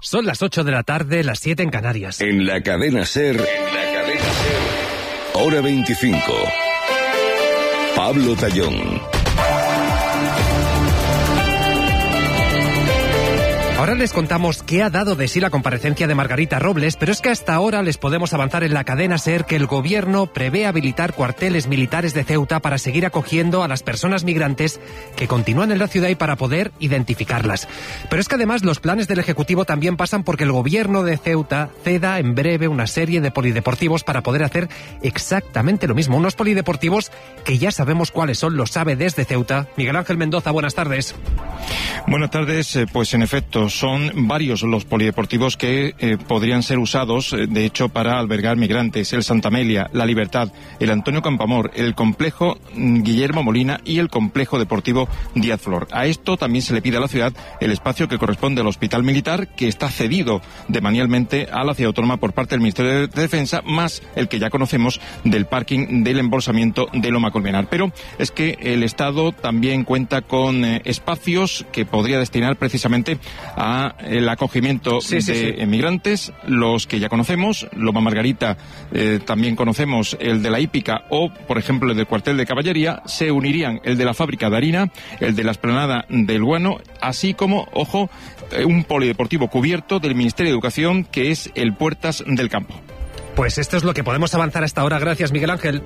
Son las 8 de la tarde, las 7 en Canarias. En la cadena SER, hora 25. Pablo Tallón. Ahora les contamos qué ha dado de sí la comparecencia de Margarita Robles, pero es que hasta ahora les podemos avanzar en la cadena SER que el gobierno prevé habilitar cuarteles militares de Ceuta para seguir acogiendo a las personas migrantes que continúan en la ciudad y para poder identificarlas. Pero es que además los planes del Ejecutivo también pasan porque el gobierno de Ceuta ceda en breve una serie de polideportivos para poder hacer exactamente lo mismo. Unos polideportivos que ya sabemos cuáles son, lo sabe desde Ceuta. Miguel Ángel Mendoza, buenas tardes. Buenas tardes, pues en efecto son varios los polideportivos que podrían ser usados, de hecho, para albergar migrantes. El Santa Amelia, La Libertad, el Antonio Campamor, el complejo Guillermo Molina y el complejo deportivo Díaz Flor. A esto también se le pide a la ciudad el espacio que corresponde al Hospital Militar, que está cedido demanialmente a la ciudad autónoma por parte del Ministerio de Defensa, más el que ya conocemos del parking del embolsamiento de Loma Colmenar. Pero es que el Estado también cuenta con espacios que podría destinar precisamente a el acogimiento de emigrantes, los que ya conocemos, Loma Margarita, también conocemos el de la Hípica o, por ejemplo, el del cuartel de caballería. Se unirían el de la fábrica de harina, el de la esplanada del Guano, así como, ojo, un polideportivo cubierto del Ministerio de Educación, que es el Puertas del Campo. Pues esto es lo que podemos avanzar hasta ahora. Gracias, Miguel Ángel.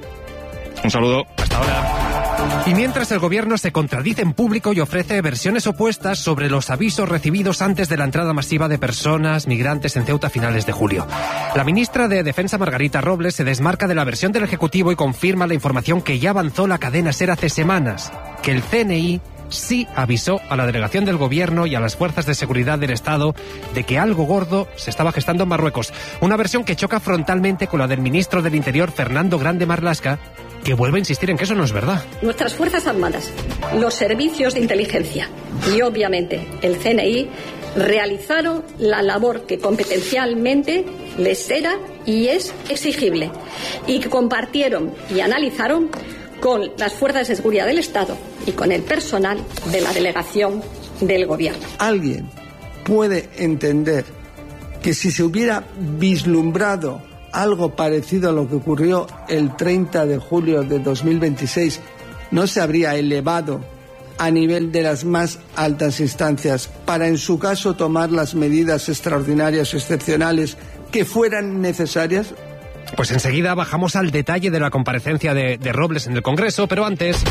Un saludo. Hasta ahora. Y mientras el gobierno se contradice en público y ofrece versiones opuestas sobre los avisos recibidos antes de la entrada masiva de personas migrantes en Ceuta a finales de julio. La ministra de Defensa, Margarita Robles, se desmarca de la versión del Ejecutivo y confirma la información que ya avanzó la cadena SER hace semanas, que el CNI sí avisó a la delegación del gobierno y a las fuerzas de seguridad del Estado de que algo gordo se estaba gestando en Marruecos. Una versión que choca frontalmente con la del ministro del Interior, Fernando Grande Marlaska, que vuelve a insistir en que eso no es verdad. Nuestras Fuerzas Armadas, los servicios de inteligencia y obviamente el CNI realizaron la labor que competencialmente les era y es exigible y que compartieron y analizaron con las fuerzas de seguridad del Estado y con el personal de la delegación del gobierno. ¿Alguien puede entender que si se hubiera vislumbrado algo parecido a lo que ocurrió el 30 de julio de 2026, no se habría elevado a nivel de las más altas instancias para, en su caso, tomar las medidas extraordinarias o excepcionales que fueran necesarias? Pues enseguida bajamos al detalle de la comparecencia de Robles en el Congreso, pero antes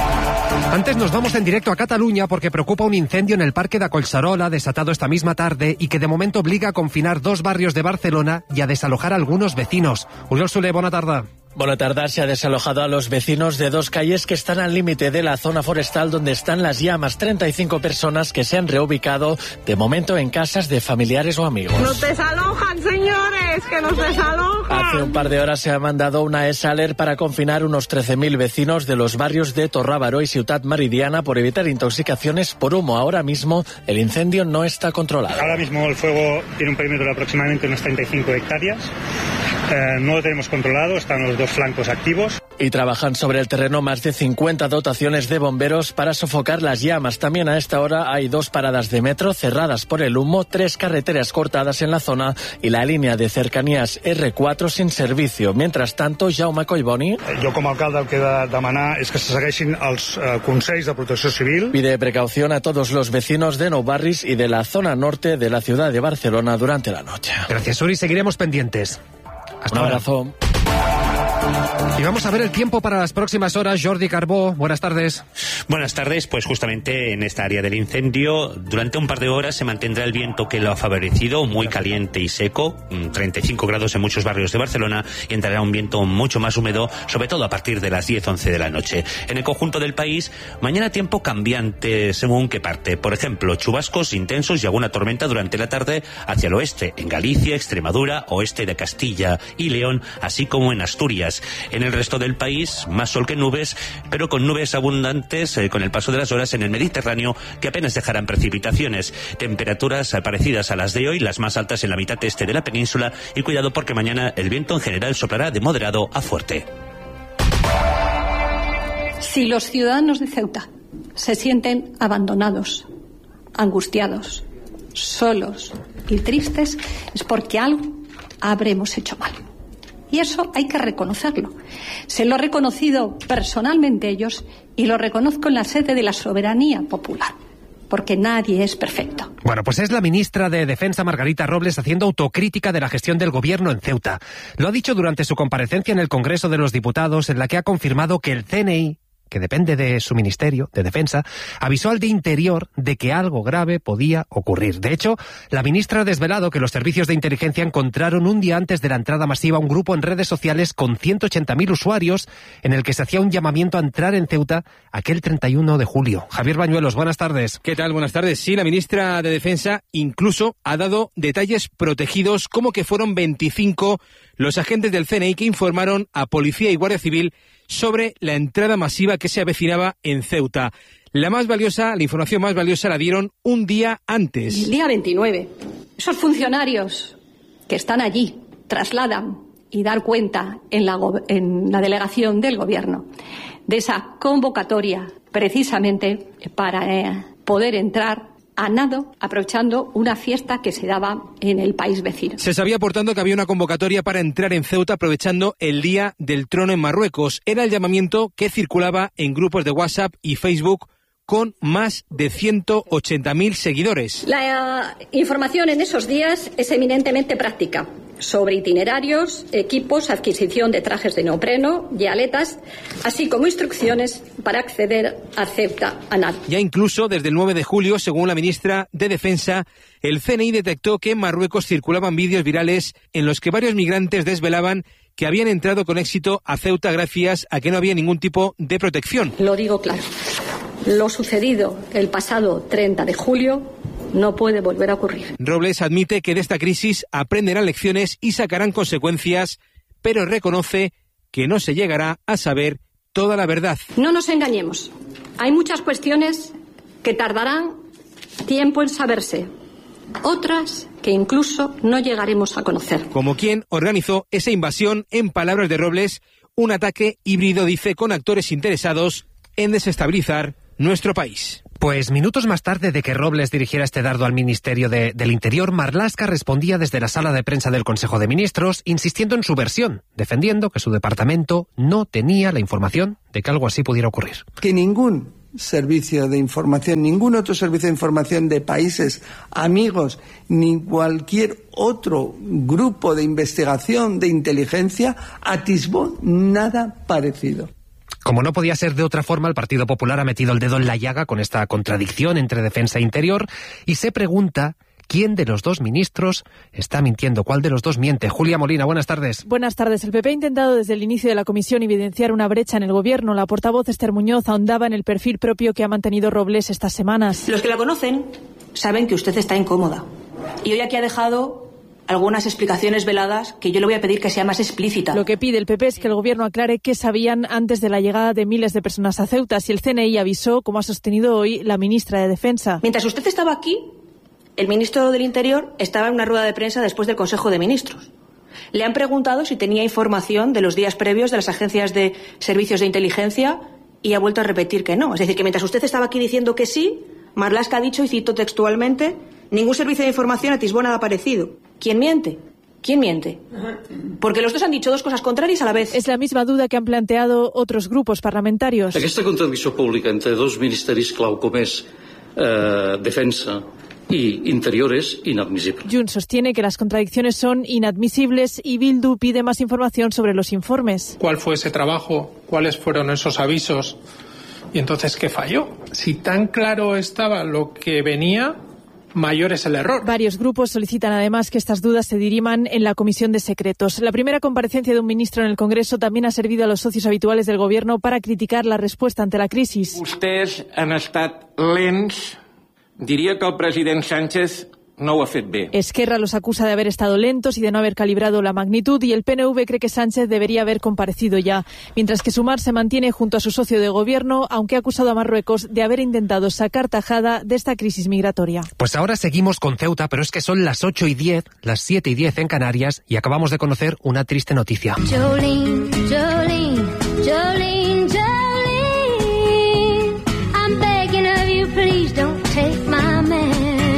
nos vamos en directo a Cataluña porque preocupa un incendio en el Parque de Collserola desatado esta misma tarde y que de momento obliga a confinar 2 barrios de Barcelona y a desalojar a algunos vecinos. Oriol Soler, buena tarde. Buena tarde. Se ha desalojado a los vecinos de 2 calles que están al límite de la zona forestal donde están las llamas. 35 personas que se han reubicado de momento en casas de familiares o amigos. ¡Nos desalojan, señores! ¡Que nos desalojan! Hace un par de horas se ha mandado una ESALER para confinar unos 13.000 vecinos de los barrios de Torrábaro y Ciutat Meridiana por evitar intoxicaciones por humo. Ahora mismo el incendio no está controlado. Ahora mismo el fuego tiene un perímetro de aproximadamente unas 35 hectáreas. No lo tenemos controlado, están los 2 flancos activos. Y trabajan sobre el terreno más de 50 dotaciones de bomberos para sofocar las llamas. También a esta hora hay 2 paradas de metro cerradas por el humo, 3 carreteras cortadas en la zona y la línea de cercanías R4 sin servicio. Mientras tanto, Jaume Collboni, Jo com a alcalde el que he de demanar és que se segueixin els consells de protecció civil. Pide precaución a todos los vecinos de Nou Barris y de la zona norte de la ciudad de Barcelona durante la noche. Gracias, Uri. Seguiremos pendientes. Hasta Un abrazo. Y vamos a ver el tiempo para las próximas horas. Jordi Carbó, buenas tardes. Buenas tardes. Pues justamente en esta área del incendio, durante un par de horas se mantendrá el viento que lo ha favorecido, muy caliente y seco, 35 grados en muchos barrios de Barcelona, y entrará un viento mucho más húmedo, sobre todo a partir de las 10-11 de la noche. En el conjunto del país, mañana tiempo cambiante según qué parte. Por ejemplo, chubascos intensos y alguna tormenta durante la tarde hacia el oeste, en Galicia, Extremadura, oeste de Castilla y León, así como en Asturias. En el resto del país, más sol que nubes, pero con nubes abundantes con el paso de las horas en el Mediterráneo, que apenas dejarán precipitaciones. Temperaturas parecidas a las de hoy, las más altas en la mitad este de la península, y cuidado porque mañana el viento en general soplará de moderado a fuerte. Si los ciudadanos de Ceuta se sienten abandonados, angustiados solos y tristes, es porque algo habremos hecho mal. Y eso hay que reconocerlo. Se lo he reconocido personalmente ellos y lo reconozco en la sede de la soberanía popular, porque nadie es perfecto. Bueno, pues es la ministra de Defensa, Margarita Robles, haciendo autocrítica de la gestión del gobierno en Ceuta. Lo ha dicho durante su comparecencia en el Congreso de los Diputados, en la que ha confirmado que el CNI, que depende de su ministerio de Defensa, avisó al de Interior de que algo grave podía ocurrir. De hecho, la ministra ha desvelado que los servicios de inteligencia encontraron un día antes de la entrada masiva un grupo en redes sociales con 180.000 usuarios en el que se hacía un llamamiento a entrar en Ceuta aquel 31 de julio. Javier Bañuelos, buenas tardes. ¿Qué tal? Buenas tardes. Sí, la ministra de Defensa incluso ha dado detalles protegidos, como que fueron 25 los agentes del CNI que informaron a Policía y Guardia Civil sobre la entrada masiva que se avecinaba en Ceuta. La información más valiosa la dieron un día antes. El día 29. Esos funcionarios que están allí trasladan y dar cuenta en la delegación del Gobierno de esa convocatoria precisamente para poder entrar a nado, aprovechando una fiesta que se daba en el país vecino. Se sabía, por tanto, que había una convocatoria para entrar en Ceuta aprovechando el Día del Trono en Marruecos. Era el llamamiento que circulaba en grupos de WhatsApp y Facebook con más de 180.000 seguidores. La información en esos días es eminentemente práctica, sobre itinerarios, equipos, adquisición de trajes de neopreno y aletas, así como instrucciones para acceder a Ceuta a nado. Ya incluso desde el 9 de julio, según la ministra de Defensa, el CNI detectó que en Marruecos circulaban vídeos virales en los que varios migrantes desvelaban que habían entrado con éxito a Ceuta gracias a que no había ningún tipo de protección. Lo digo claro. Lo sucedido el pasado 30 de julio no puede volver a ocurrir. Robles admite que de esta crisis aprenderán lecciones y sacarán consecuencias, pero reconoce que no se llegará a saber toda la verdad. No nos engañemos. Hay muchas cuestiones que tardarán tiempo en saberse, otras que incluso no llegaremos a conocer. Como quien organizó esa invasión, en palabras de Robles, un ataque híbrido, dice, con actores interesados en desestabilizar nuestro país. Pues minutos más tarde de que Robles dirigiera este dardo al Ministerio del Interior, Marlaska respondía desde la sala de prensa del Consejo de Ministros, insistiendo en su versión, defendiendo que su departamento no tenía la información de que algo así pudiera ocurrir. Que ningún servicio de información, ningún otro servicio de información de países amigos, ni cualquier otro grupo de investigación de inteligencia atisbó nada parecido. Como no podía ser de otra forma, el Partido Popular ha metido el dedo en la llaga con esta contradicción entre defensa e interior y se pregunta quién de los dos ministros está mintiendo, cuál de los dos miente. Julia Molina, buenas tardes. Buenas tardes. El PP ha intentado desde el inicio de la comisión evidenciar una brecha en el gobierno. La portavoz Esther Muñoz ahondaba en el perfil propio que ha mantenido Robles estas semanas. Los que la conocen saben que usted está incómoda y hoy aquí ha dejado algunas explicaciones veladas que yo le voy a pedir que sea más explícita. Lo que pide el PP es que el gobierno aclare qué sabían antes de la llegada de miles de personas a Ceuta, si el CNI avisó, como ha sostenido hoy la ministra de Defensa. Mientras usted estaba aquí, el ministro del Interior estaba en una rueda de prensa después del Consejo de Ministros. Le han preguntado si tenía información de los días previos de las agencias de servicios de inteligencia y ha vuelto a repetir que no. Es decir, que mientras usted estaba aquí diciendo que sí, Marlaska ha dicho, y cito textualmente, ningún servicio de información atisbó nada parecido. ¿Quién miente? ¿Quién miente? Porque los dos han dicho dos cosas contrarias a la vez. Es la misma duda que han planteado otros grupos parlamentarios. Aquesta contradicció pública entre dos ministeris clau com és Defensa y Interior es inadmisible. Junts sostiene que las contradicciones son inadmisibles y Bildu pide más información sobre los informes. ¿Cuál fue ese trabajo? ¿Cuáles fueron esos avisos? Y entonces, ¿qué falló? Si tan claro estaba lo que venía, mayor es el error. Varios grupos solicitan además que estas dudas se diriman en la Comisión de Secretos. La primera comparecencia de un ministro en el Congreso también ha servido a los socios habituales del Gobierno para criticar la respuesta ante la crisis. Ustedes han estat lents. Diria que el president Sánchez no ho ha fet bé. Esquerra los acusa de haber estado lentos y de no haber calibrado la magnitud, y el PNV cree que Sánchez debería haber comparecido ya, mientras que Sumar se mantiene junto a su socio de gobierno, aunque ha acusado a Marruecos de haber intentado sacar tajada de esta crisis migratoria. Pues ahora seguimos con Ceuta, pero es que son las 8:10, las 7:10 en Canarias, y acabamos de conocer una triste noticia. Jolene, Jolene, Jolene, Jolene, I'm begging of you, please don't take my man.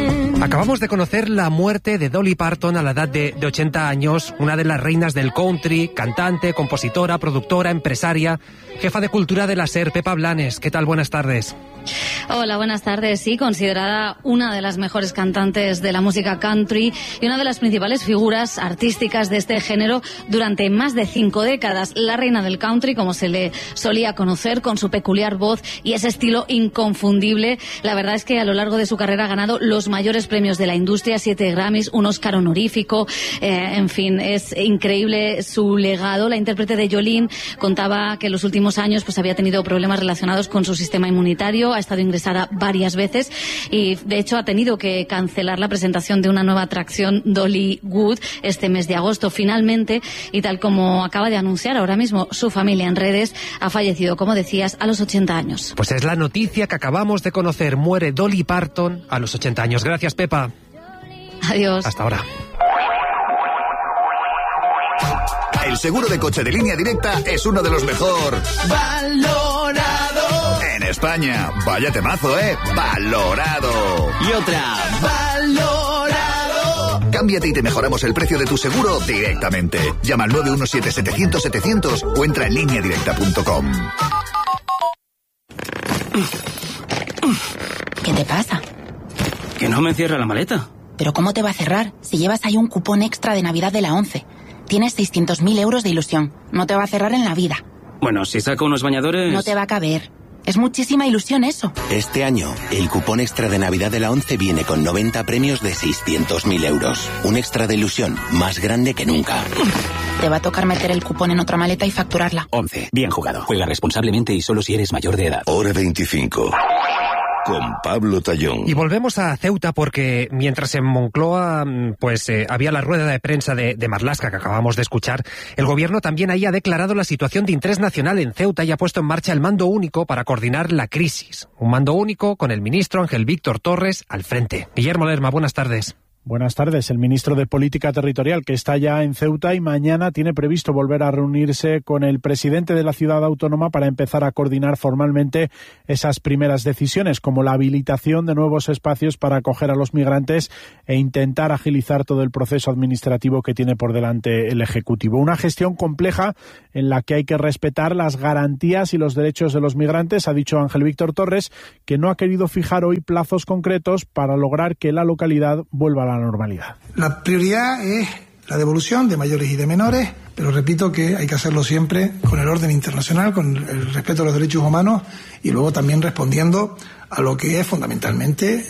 Acabamos de conocer la muerte de Dolly Parton a la edad de 80 años, una de las reinas del country, cantante, compositora, productora, empresaria, jefa de cultura de la SER, Pepa Blanes. ¿Qué tal? Buenas tardes. Hola, buenas tardes. Sí, considerada una de las mejores cantantes de la música country y una de las principales figuras artísticas de este género durante más de 5 décadas. La reina del country, como se le solía conocer, con su peculiar voz y ese estilo inconfundible. La verdad es que a lo largo de su carrera ha ganado los mayores premios de la industria, 7 Grammys, un Oscar honorífico. En fin, es increíble su legado. La intérprete de Jolene contaba que en los últimos años pues había tenido problemas relacionados con su sistema inmunitario. Ha estado ingresada varias veces y de hecho ha tenido que cancelar la presentación de una nueva atracción, Dollywood, este mes de agosto finalmente, y tal como acaba de anunciar ahora mismo su familia en redes, ha fallecido, como decías, a los 80 años. Pues es la noticia que acabamos de conocer. Muere Dolly Parton a los 80 años. Gracias, Pepa. Adiós. Hasta ahora. El seguro de coche de Línea Directa es uno de los mejor valorado en España. Vaya temazo, ¿eh? Valorado. Y otra. Valorado. Cámbiate y te mejoramos el precio de tu seguro directamente. Llama al 917-700-700 o entra en lineadirecta.com. ¿Qué te pasa? Que no me cierra la maleta. ¿Pero cómo te va a cerrar si llevas ahí un cupón extra de Navidad de la 11? Tienes 600.000 euros de ilusión. No te va a cerrar en la vida. Bueno, si saco unos bañadores... No te va a caber. Es muchísima ilusión eso. Este año, el cupón extra de Navidad de la 11 viene con 90 premios de 600.000 euros. Un extra de ilusión más grande que nunca. Te va a tocar meter el cupón en otra maleta y facturarla. 11. Bien jugado. Juega responsablemente y solo si eres mayor de edad. Hora 25. Con Pablo Tallón. Y volvemos a Ceuta porque mientras en Moncloa había la rueda de prensa de Marlaska que acabamos de escuchar, el gobierno también ahí ha declarado la situación de interés nacional en Ceuta y ha puesto en marcha el mando único para coordinar la crisis. Un mando único con el ministro Ángel Víctor Torres al frente. Guillermo Lerma, buenas tardes. Buenas tardes. El ministro de Política Territorial, que está ya en Ceuta y mañana tiene previsto volver a reunirse con el presidente de la ciudad autónoma para empezar a coordinar formalmente esas primeras decisiones, como la habilitación de nuevos espacios para acoger a los migrantes e intentar agilizar todo el proceso administrativo que tiene por delante el Ejecutivo. Una gestión compleja en la que hay que respetar las garantías y los derechos de los migrantes, ha dicho Ángel Víctor Torres, que no ha querido fijar hoy plazos concretos para lograr que la localidad vuelva a la normalidad. La prioridad es la devolución de mayores y de menores, pero repito que hay que hacerlo siempre con el orden internacional, con el respeto a los derechos humanos y luego también respondiendo a lo que es fundamentalmente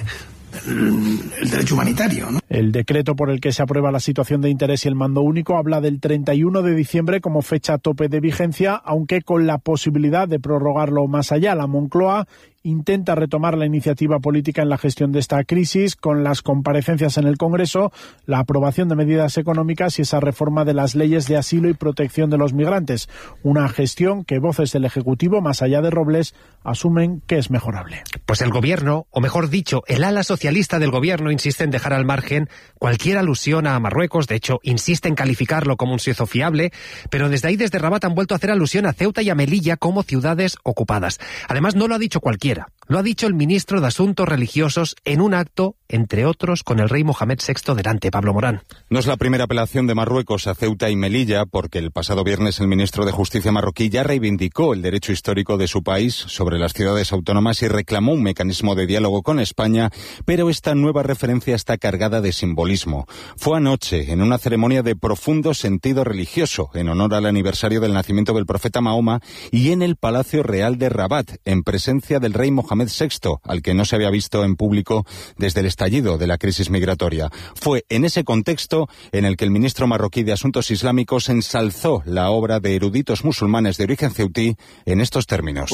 el derecho humanitario, ¿no? El decreto por el que se aprueba la situación de interés y el mando único habla del 31 de diciembre como fecha tope de vigencia, aunque con la posibilidad de prorrogarlo más allá. La Moncloa intenta retomar la iniciativa política en la gestión de esta crisis con las comparecencias en el Congreso, la aprobación de medidas económicas y esa reforma de las leyes de asilo y protección de los migrantes. Una gestión que voces del Ejecutivo, más allá de Robles, asumen que es mejorable. Pues el Gobierno, o mejor dicho, el ala socialista del Gobierno, insiste en dejar al margen cualquier alusión a Marruecos. De hecho, insiste en calificarlo como un suizo fiable, pero desde ahí, desde Rabat, han vuelto a hacer alusión a Ceuta y a Melilla como ciudades ocupadas. Además, no lo ha dicho cualquiera. Lo ha dicho el ministro de Asuntos Religiosos en un acto, entre otros, con el rey Mohamed VI delante. Pablo Morán. No es la primera apelación de Marruecos a Ceuta y Melilla, porque el pasado viernes el ministro de Justicia marroquí ya reivindicó el derecho histórico de su país sobre las ciudades autónomas y reclamó un mecanismo de diálogo con España, pero esta nueva referencia está cargada de simbolismo. Fue anoche, en una ceremonia de profundo sentido religioso, en honor al aniversario del nacimiento del profeta Mahoma, y en el Palacio Real de Rabat, en presencia del rey Mohamed VI, al que no se había visto en público desde el estallido de la crisis migratoria. Fue en ese contexto en el que el ministro marroquí de Asuntos Islámicos ensalzó la obra de eruditos musulmanes de origen ceutí en estos términos.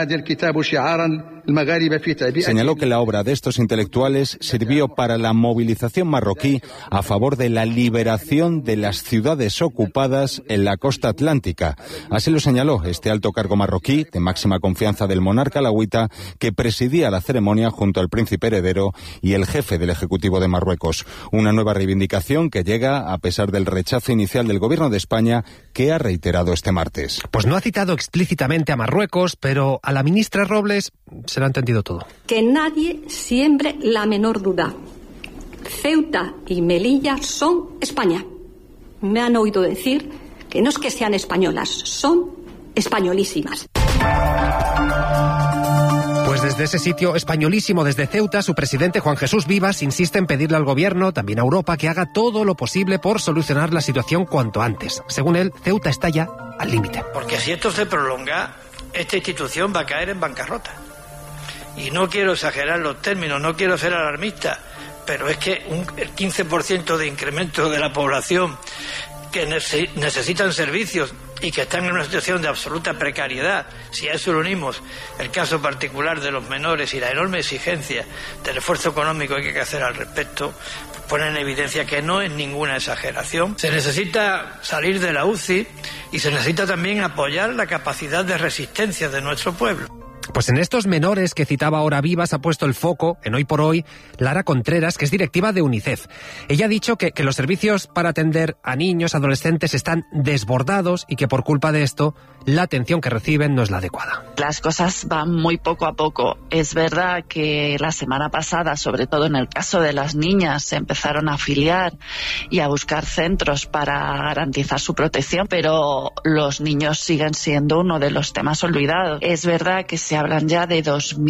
Señaló que la obra de estos intelectuales sirvió para la movilización marroquí a favor de la liberación de las ciudades ocupadas en la costa atlántica. Así lo señaló este alto cargo marroquí, de máxima confianza del monarca alauita, que presidía la ceremonia junto al príncipe heredero y el jefe del Ejecutivo de Marruecos. Una nueva reivindicación que llega a pesar del rechazo inicial del Gobierno de España, que ha reiterado este martes. Pues no ha citado explícitamente a Marruecos, pero a la ministra Robles se lo ha entendido todo. Que nadie siembre la menor duda. Ceuta y Melilla son España. Me han oído decir que no es que sean españolas, son españolísimas. Pues desde ese sitio españolísimo, desde Ceuta, su presidente Juan Jesús Vivas insiste en pedirle al gobierno, también a Europa, que haga todo lo posible por solucionar la situación cuanto antes. Según él, Ceuta está ya al límite. Porque si esto se prolonga, esta institución va a caer en bancarrota. Y no quiero exagerar los términos, no quiero ser alarmista, pero es que el 15% de incremento de la población que necesitan servicios y que están en una situación de absoluta precariedad, si a eso le unimos el caso particular de los menores y la enorme exigencia del esfuerzo económico que hay que hacer al respecto, ponen en evidencia que no es ninguna exageración. Se necesita salir de la UCI y se necesita también apoyar la capacidad de resistencia de nuestro pueblo. Pues en estos menores que citaba ahora Vivas ha puesto el foco, en Hoy por Hoy, Lara Contreras, que es directiva de UNICEF. Ella ha dicho que los servicios para atender a niños, adolescentes, están desbordados y que por culpa de esto la atención que reciben no es la adecuada. Las cosas van muy poco a poco. Es verdad que la semana pasada, sobre todo en el caso de las niñas, se empezaron a afiliar y a buscar centros para garantizar su protección, pero los niños siguen siendo uno de los temas olvidados. Es verdad que se hablan ya de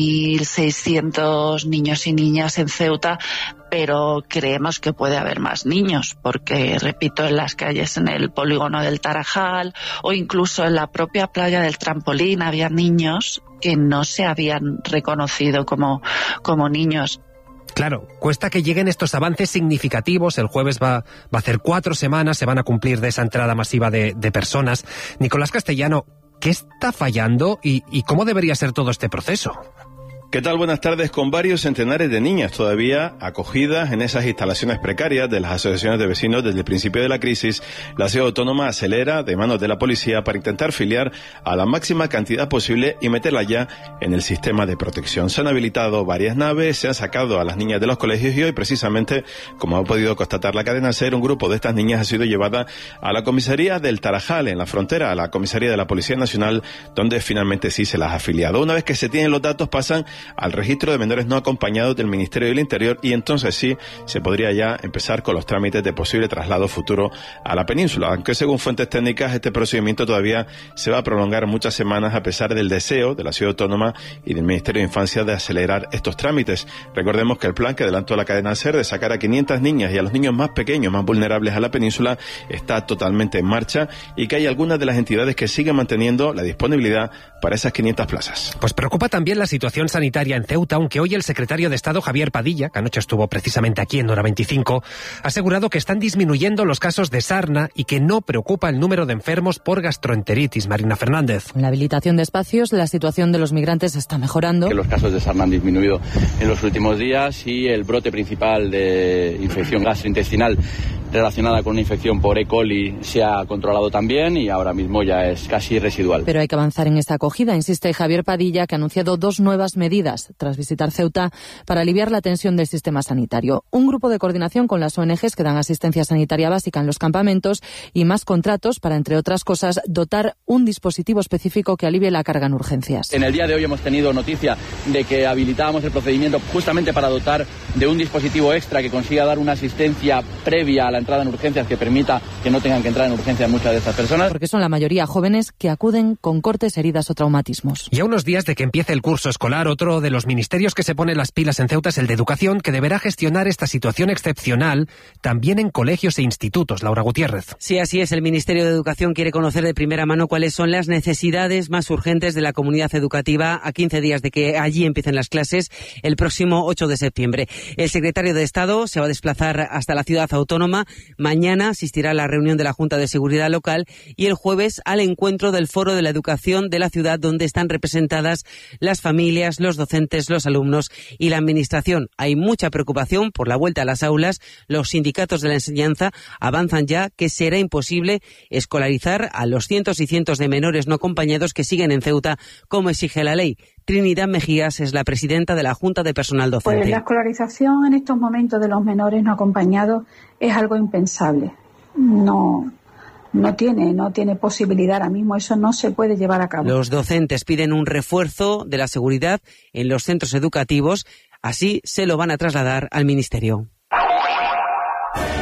2.600 niños y niñas en Ceuta, pero creemos que puede haber más niños, porque, repito, en las calles, en el polígono del Tarajal o incluso en la propia playa del Trampolín había niños que no se habían reconocido como niños. Claro, cuesta que lleguen estos avances significativos. El jueves va a hacer 4 semanas, se van a cumplir de esa entrada masiva de personas. Nicolás Castellano, ¿qué está fallando y cómo debería ser todo este proceso? ¿Qué tal? Buenas tardes. Con varios centenares de niñas todavía acogidas en esas instalaciones precarias de las asociaciones de vecinos desde el principio de la crisis, la Ciudad Autónoma acelera de manos de la policía para intentar filiar a la máxima cantidad posible y meterla ya en el sistema de protección. Se han habilitado varias naves, se han sacado a las niñas de los colegios y hoy precisamente, como ha podido constatar la cadena SER, un grupo de estas niñas ha sido llevada a la comisaría del Tarajal, en la frontera, a la comisaría de la Policía Nacional, donde finalmente sí se las ha afiliado. Una vez que se tienen los datos, pasan al registro de menores no acompañados del Ministerio del Interior y entonces sí se podría ya empezar con los trámites de posible traslado futuro a la península, aunque según fuentes técnicas este procedimiento todavía se va a prolongar muchas semanas a pesar del deseo de la Ciudad Autónoma y del Ministerio de Infancia de acelerar estos trámites. Recordemos que el plan que adelantó la cadena SER de sacar a 500 niñas y a los niños más pequeños, más vulnerables a la península, está totalmente en marcha y que hay algunas de las entidades que siguen manteniendo la disponibilidad para esas 500 plazas. Pues preocupa también la situación sanitaria en Ceuta, aunque hoy el secretario de Estado Javier Padilla, que anoche estuvo precisamente aquí en Hora 25, ha asegurado que están disminuyendo los casos de sarna y que no preocupa el número de enfermos por gastroenteritis. Marina Fernández. Con la habilitación de espacios, la situación de los migrantes está mejorando. Que los casos de sarna han disminuido en los últimos días y el brote principal de infección gastrointestinal relacionada con una infección por E. coli se ha controlado también y ahora mismo ya es casi residual. Pero hay que avanzar en esta acogida, insiste Javier Padilla, que ha anunciado 2 nuevas medidas tras visitar Ceuta para aliviar la tensión del sistema sanitario. Un grupo de coordinación con las ONGs que dan asistencia sanitaria básica en los campamentos y más contratos para, entre otras cosas, dotar un dispositivo específico que alivie la carga en urgencias. En el día de hoy hemos tenido noticia de que habilitábamos el procedimiento justamente para dotar de un dispositivo extra que consiga dar una asistencia previa a la entrada en urgencias que permita que no tengan que entrar en urgencias muchas de estas personas. Porque son la mayoría jóvenes que acuden con cortes, heridas o traumatismos. Y a unos días de que empiece el curso escolar, otro de los ministerios que se pone las pilas en Ceuta es el de Educación, que deberá gestionar esta situación excepcional también en colegios e institutos. Laura Gutiérrez. Sí, así es. El Ministerio de Educación quiere conocer de primera mano cuáles son las necesidades más urgentes de la comunidad educativa a 15 días de que allí empiecen las clases el próximo 8 de septiembre. El secretario de Estado se va a desplazar hasta la Ciudad Autónoma. Mañana asistirá a la reunión de la Junta de Seguridad Local y el jueves al encuentro del Foro de la Educación de la ciudad, donde están representadas las familias, los docentes, los alumnos y la administración. Hay mucha preocupación por la vuelta a las aulas. Los sindicatos de la enseñanza avanzan ya que será imposible escolarizar a los cientos y cientos de menores no acompañados que siguen en Ceuta, como exige la ley. Trinidad Mejías es la presidenta de la Junta de Personal Docente. Pues la escolarización en estos momentos de los menores no acompañados es algo impensable. No tiene posibilidad ahora mismo, eso no se puede llevar a cabo. Los docentes piden un refuerzo de la seguridad en los centros educativos, así se lo van a trasladar al Ministerio.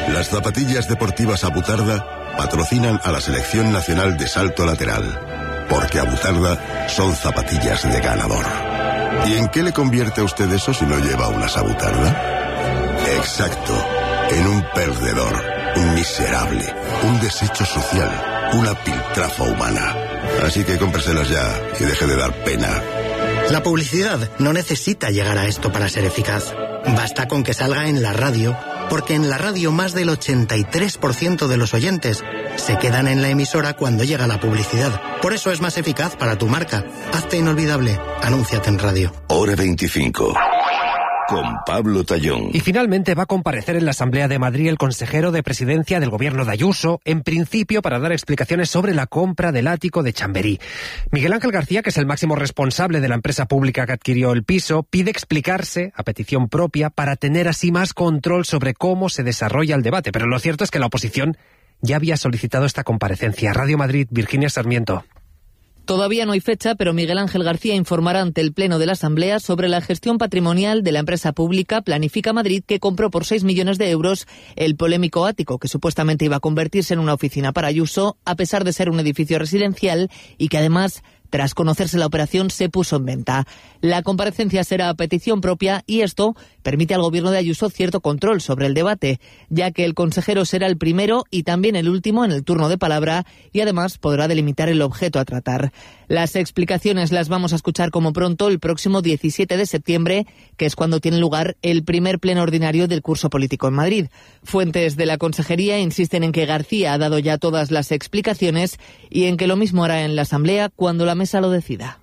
Las zapatillas deportivas Abutarda patrocinan a la Selección Nacional de Salto Lateral, porque Abutarda son zapatillas de ganador. ¿Y en qué le convierte a usted eso si no lleva unas Abutarda? Exacto, en un perdedor, un miserable, un desecho social, una piltrafa humana. Así que cómpreselas ya y deje de dar pena. La publicidad no necesita llegar a esto para ser eficaz. Basta con que salga en la radio, porque en la radio más del 83% de los oyentes se quedan en la emisora cuando llega la publicidad. Por eso es más eficaz para tu marca. Hazte inolvidable. Anúnciate en radio. Hora 25. Con Pablo Tallón. Y finalmente va a comparecer en la Asamblea de Madrid el consejero de Presidencia del Gobierno de Ayuso, en principio para dar explicaciones sobre la compra del ático de Chamberí. Miguel Ángel García, que es el máximo responsable de la empresa pública que adquirió el piso, pide explicarse a petición propia para tener así más control sobre cómo se desarrolla el debate. Pero lo cierto es que la oposición ya había solicitado esta comparecencia. Radio Madrid, Virginia Sarmiento. Todavía no hay fecha, pero Miguel Ángel García informará ante el Pleno de la Asamblea sobre la gestión patrimonial de la empresa pública Planifica Madrid, que compró por 6 millones de euros el polémico ático, que supuestamente iba a convertirse en una oficina para Ayuso, a pesar de ser un edificio residencial y que además, tras conocerse la operación, se puso en venta. La comparecencia será a petición propia y esto permite al Gobierno de Ayuso cierto control sobre el debate, ya que el consejero será el primero y también el último en el turno de palabra y además podrá delimitar el objeto a tratar. Las explicaciones las vamos a escuchar como pronto el próximo 17 de septiembre, que es cuando tiene lugar el primer pleno ordinario del curso político en Madrid. Fuentes de la Consejería insisten en que García ha dado ya todas las explicaciones y en que lo mismo hará en la Asamblea cuando la mesa lo decida.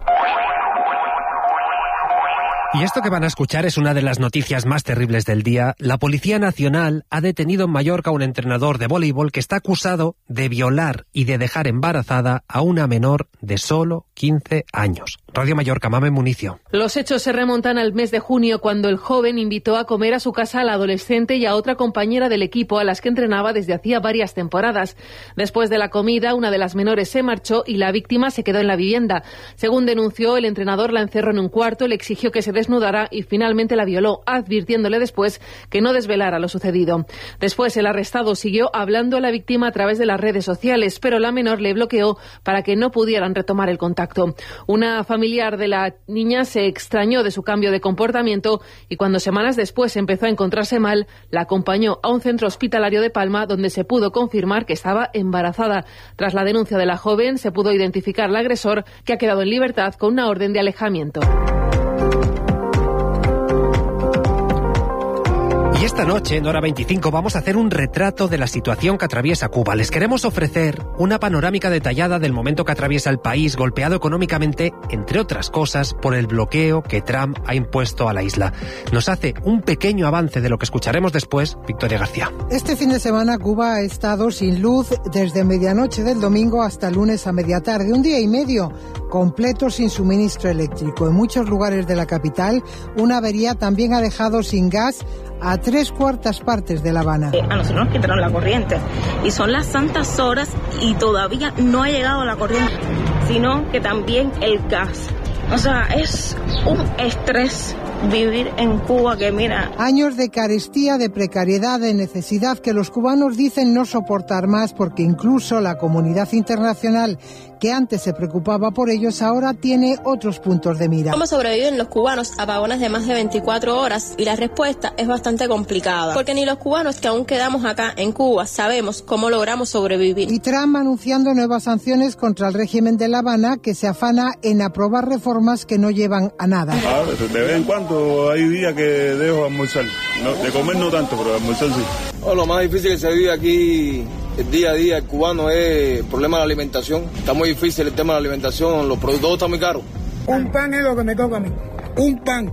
Y esto que van a escuchar es una de las noticias más terribles del día. La Policía Nacional ha detenido en Mallorca a un entrenador de voleibol que está acusado de violar y de dejar embarazada a una menor de solo 15 años. Radio Mallorca, Mame Municio. Los hechos se remontan al mes de junio, cuando el joven invitó a comer a su casa a la adolescente y a otra compañera del equipo a las que entrenaba desde hacía varias temporadas. Después de la comida, una de las menores se marchó y la víctima se quedó en la vivienda. Según denunció, el entrenador la encerró en un cuarto, le exigió que se desnudara y finalmente la violó, advirtiéndole después que no desvelara lo sucedido. Después, el arrestado siguió hablando a la víctima a través de las redes sociales, pero la menor le bloqueó para que no pudieran retomar el contacto. Una familiar de la niña se extrañó de su cambio de comportamiento y cuando semanas después empezó a encontrarse mal, la acompañó a un centro hospitalario de Palma donde se pudo confirmar que estaba embarazada. Tras la denuncia de la joven, se pudo identificar al agresor, que ha quedado en libertad con una orden de alejamiento. Y esta noche, en Hora 25, vamos a hacer un retrato de la situación que atraviesa Cuba. Les queremos ofrecer una panorámica detallada del momento que atraviesa el país, golpeado económicamente, entre otras cosas, por el bloqueo que Trump ha impuesto a la isla. Nos hace un pequeño avance de lo que escucharemos después Victoria García. Este fin de semana Cuba ha estado sin luz desde medianoche del domingo hasta el lunes a media tarde. Un día y medio completo sin suministro eléctrico. En muchos lugares de la capital, una avería también ha dejado sin gas a 3/4 partes de La Habana. A nosotros nos quitaron la corriente y son las santas horas y todavía no ha llegado la corriente, sino que también el gas. O sea, es un estrés vivir en Cuba que mira. Años de carestía, de precariedad, de necesidad que los cubanos dicen no soportar más, porque incluso la comunidad internacional, que antes se preocupaba por ellos, ahora tiene otros puntos de mira. ¿Cómo sobreviven los cubanos a apagones de más de 24 horas? Y la respuesta es bastante complicada, porque ni los cubanos que aún quedamos acá en Cuba sabemos cómo logramos sobrevivir. Y Trump anunciando nuevas sanciones contra el régimen de La Habana, que se afana en aprobar reformas que no llevan a nada. De vez en cuando hay días que dejo almorzar. No, de comer no tanto, pero de almorzar sí. Lo más difícil que se vive aquí el día a día el cubano es el problema de la alimentación. Está muy difícil el tema de la alimentación, los productos están muy caros. Un pan es lo que me toca a mí. Un pan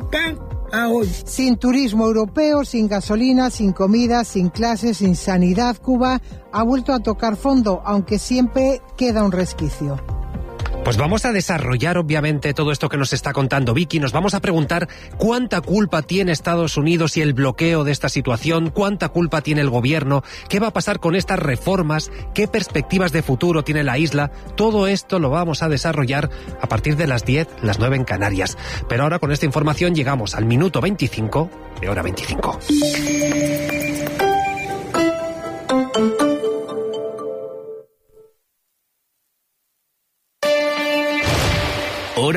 a hoy. Sin turismo europeo, sin gasolina, sin comida, sin clases, sin sanidad, Cuba ha vuelto a tocar fondo, aunque siempre queda un resquicio. Pues vamos a desarrollar obviamente todo esto que nos está contando Vicky. Nos vamos a preguntar cuánta culpa tiene Estados Unidos y el bloqueo de esta situación, cuánta culpa tiene el gobierno, qué va a pasar con estas reformas, qué perspectivas de futuro tiene la isla. Todo esto lo vamos a desarrollar a partir de las 10, las 9 en Canarias. Pero ahora con esta información llegamos al minuto 25 de Hora 25.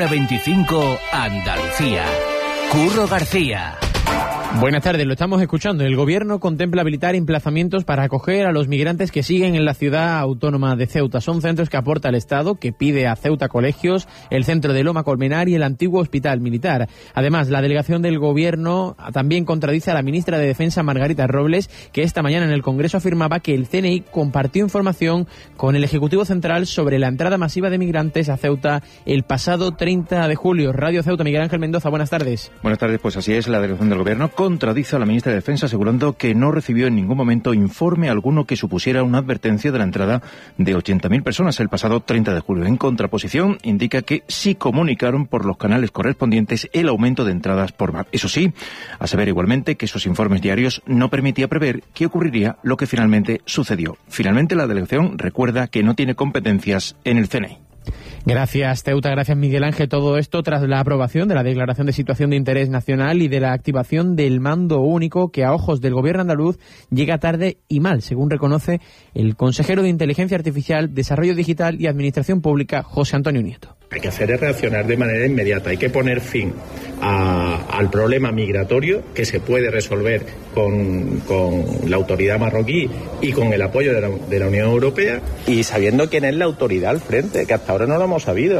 Día 25, Andalucía. Curro García. Buenas tardes, lo estamos escuchando. El Gobierno contempla habilitar emplazamientos para acoger a los migrantes que siguen en la ciudad autónoma de Ceuta. Son centros que aporta el Estado, que pide a Ceuta colegios, el centro de Loma Colmenar y el antiguo hospital militar. Además, la delegación del Gobierno también contradice a la ministra de Defensa, Margarita Robles, que esta mañana en el Congreso afirmaba que el CNI compartió información con el Ejecutivo Central sobre la entrada masiva de migrantes a Ceuta el pasado 30 de julio. Radio Ceuta, Miguel Ángel Mendoza, buenas tardes. Buenas tardes, pues así es, la delegación del Gobierno contradice a la ministra de Defensa asegurando que no recibió en ningún momento informe alguno que supusiera una advertencia de la entrada de 80.000 personas el pasado 30 de julio. En contraposición, indica que sí comunicaron por los canales correspondientes el aumento de entradas por mar. Eso sí, asevera igualmente que esos informes diarios no permitía prever qué ocurriría, lo que finalmente sucedió. Finalmente, la delegación recuerda que no tiene competencias en el CNI. Gracias, Ceuta. Gracias, Miguel Ángel. Todo esto tras la aprobación de la Declaración de Situación de Interés Nacional y de la activación del mando único que a ojos del Gobierno andaluz llega tarde y mal, según reconoce el consejero de Inteligencia Artificial, Desarrollo Digital y Administración Pública, José Antonio Nieto. Hay que hacer es reaccionar de manera inmediata. Hay que poner fin al problema migratorio que se puede resolver con la autoridad marroquí y con el apoyo de la Unión Europea. Y sabiendo quién es la autoridad al frente, que hasta ahora no lo hemos sabido.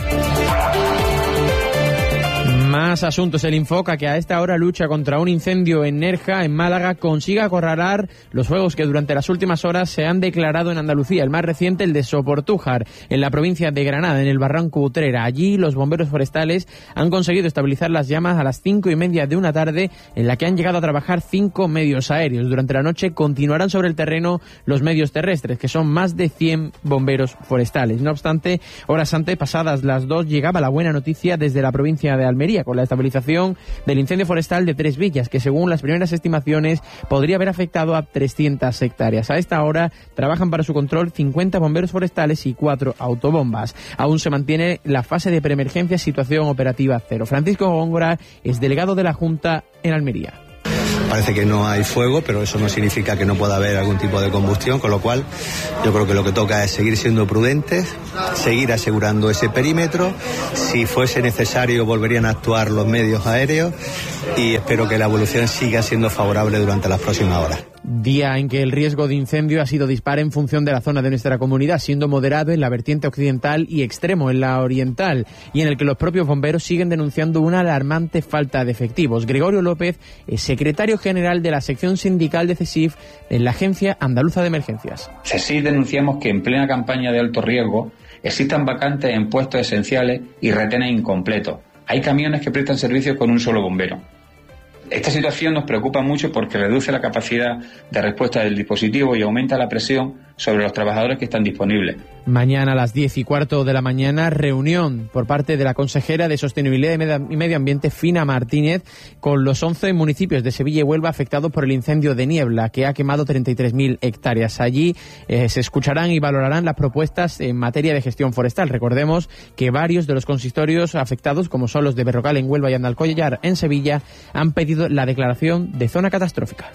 Más asuntos. El Infoca, que a esta hora lucha contra un incendio en Nerja, en Málaga, consigue acorralar los fuegos que durante las últimas horas se han declarado en Andalucía. El más reciente, el de Soportújar, en la provincia de Granada, en el Barranco Utrera. Allí los bomberos forestales han conseguido estabilizar las llamas a las 5:30 de una tarde, en la que han llegado a trabajar 5 medios aéreos. Durante la noche continuarán sobre el terreno los medios terrestres, que son más de 100 bomberos forestales. No obstante, horas antes, pasadas las 2, llegaba la buena noticia desde la provincia de Almería, con la estabilización del incendio forestal de Tres Villas, que según las primeras estimaciones podría haber afectado a 300 hectáreas. A esta hora trabajan para su control 50 bomberos forestales y 4 autobombas. Aún se mantiene la fase de preemergencia, situación operativa cero. Francisco Góngora es delegado de la Junta en Almería. Parece que no hay fuego, pero eso no significa que no pueda haber algún tipo de combustión, con lo cual yo creo que lo que toca es seguir siendo prudentes, seguir asegurando ese perímetro. Si fuese necesario, volverían a actuar los medios aéreos y espero que la evolución siga siendo favorable durante las próximas horas. Día en que el riesgo de incendio ha sido dispar en función de la zona de nuestra comunidad, siendo moderado en la vertiente occidental y extremo en la oriental, y en el que los propios bomberos siguen denunciando una alarmante falta de efectivos. Gregorio López es secretario general de la sección sindical de CESIF en la Agencia Andaluza de Emergencias. CESIF denunciamos que en plena campaña de alto riesgo existan vacantes en puestos esenciales y retenes incompletos. Hay camiones que prestan servicio con un solo bombero. Esta situación nos preocupa mucho porque reduce la capacidad de respuesta del dispositivo y aumenta la presión sobre los trabajadores que están disponibles. Mañana a las 10:15 de la mañana, reunión por parte de la consejera de Sostenibilidad y Medio Ambiente, Fina Martínez, con los 11 municipios de Sevilla y Huelva afectados por el incendio de Niebla, que ha quemado 33.000 hectáreas. Allí se escucharán y valorarán las propuestas en materia de gestión forestal. Recordemos que varios de los consistorios afectados, como son los de Berrocal en Huelva y Andalcollar en Sevilla, han pedido la declaración de zona catastrófica.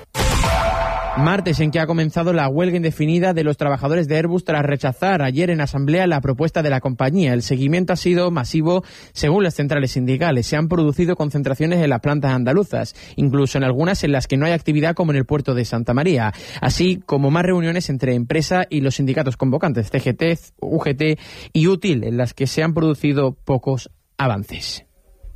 Martes en que ha comenzado la huelga indefinida de los trabajadores de Airbus tras rechazar ayer en asamblea la propuesta de la compañía. El seguimiento ha sido masivo según las centrales sindicales. Se han producido concentraciones en las plantas andaluzas, incluso en algunas en las que no hay actividad, como en el puerto de Santa María, así como más reuniones entre empresa y los sindicatos convocantes, CGT, UGT y UTIL, en las que se han producido pocos avances.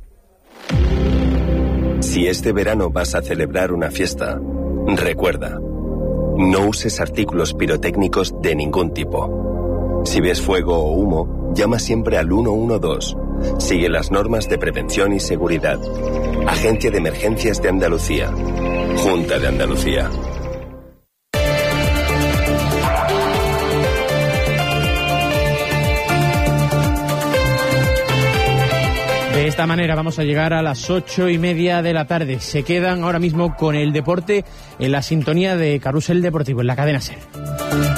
Si este verano vas a celebrar una fiesta, recuerda, no uses artículos pirotécnicos de ningún tipo. Si ves fuego o humo, llama siempre al 112. Sigue las normas de prevención y seguridad. Agencia de Emergencias de Andalucía. Junta de Andalucía. De esta manera vamos a llegar a las 8:30 de la tarde. Se quedan ahora mismo con el deporte en la sintonía de Carrusel Deportivo en la cadena SER.